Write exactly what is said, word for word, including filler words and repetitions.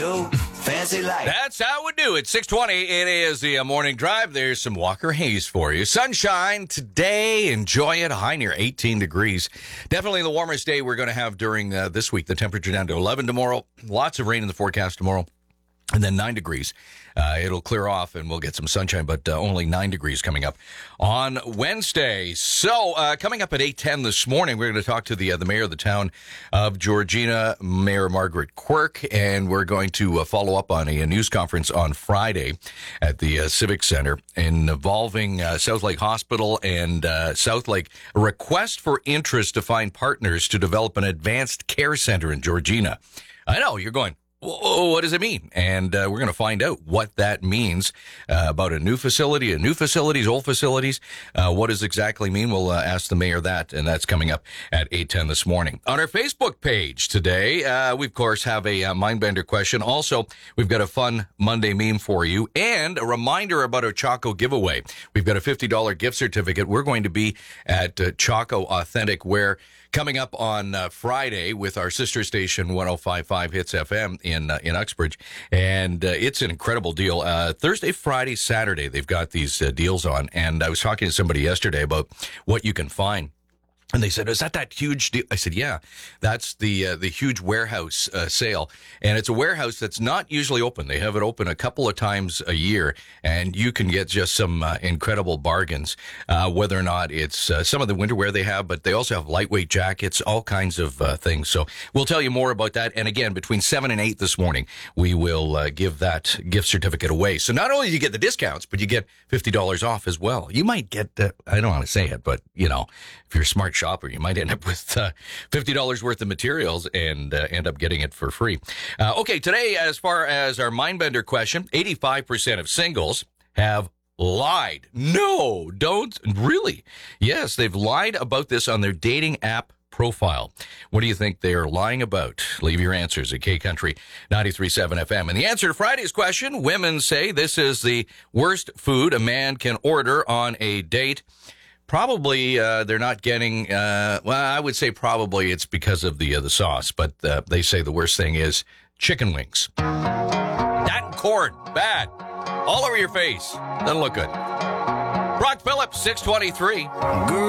do. Fancy life. That's how we do it. six twenty, it is the uh, morning drive. There's some Walker Haze for you. Sunshine today. Enjoy it. A high near eighteen degrees. Definitely the warmest day we're going to have during uh, this week. The temperature down to eleven tomorrow. Lots of rain in the forecast tomorrow. And then nine degrees. Uh, it'll clear off and we'll get some sunshine, but uh, only nine degrees coming up on Wednesday. So uh, coming up at eight ten this morning, we're going to talk to the uh, the mayor of the town of Georgina, Mayor Margaret Quirk, and we're going to uh, follow up on a, a news conference on Friday at the uh, Civic Center involving uh, South Lake Hospital and uh, South Lake, a request for interest to find partners to develop an advanced care center in Georgina. I know, you're going, whoa, what does it mean? And uh, we're going to find out what that means uh, about a new facility, a new facilities, old facilities. Uh, what does exactly mean? We'll uh, ask the mayor that, and that's coming up at eight ten this morning. On our Facebook page today, uh, we, of course, have a uh, Mindbender question. Also, we've got a fun Monday meme for you and a reminder about our Choco giveaway. We've got a fifty dollars gift certificate. We're going to be at uh, Choco Authentic, where coming up on uh, Friday with our sister station one oh five point five Hits F M in uh, in Uxbridge, and uh, it's an incredible deal. Uh, Thursday, Friday, Saturday, they've got these uh, deals on, and I was talking to somebody yesterday about what you can find. And they said, is that that huge deal? I said, yeah, that's the uh, the huge warehouse uh, sale. And it's a warehouse that's not usually open. They have it open a couple of times a year, and you can get just some uh, incredible bargains, uh, whether or not it's uh, some of the winter wear they have, but they also have lightweight jackets, all kinds of uh, things. So we'll tell you more about that. And again, between seven and eight this morning, we will uh, give that gift certificate away. So not only do you get the discounts, but you get fifty dollars off as well. You might get, uh, I don't want to say it, but, you know, if you're a smart shopper, you might end up with uh, fifty dollars worth of materials and uh, end up getting it for free. Uh, okay, today, as far as our Mindbender question, eighty-five percent of singles have lied. No, don't. Really? Yes, they've lied about this on their dating app profile. What do you think they are lying about? Leave your answers at K Country ninety-three point seven F M. And the answer to Friday's question, women say this is the worst food a man can order on a date. Probably uh, they're not getting, uh, well, I would say probably it's because of the uh, the sauce, but uh, they say the worst thing is chicken wings. That and corn, bad. All over your face. Doesn't look good. Brock Phillips, six twenty-three.